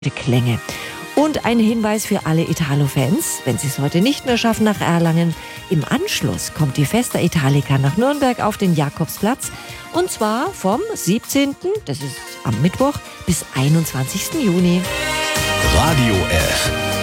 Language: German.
Klänge. Und ein Hinweis für alle Italo-Fans, wenn sie es heute nicht mehr schaffen nach Erlangen, im Anschluss kommt die Festa Italica nach Nürnberg auf den Jakobsplatz und zwar vom 17., das ist am Mittwoch, bis 21. Juni. Radio F.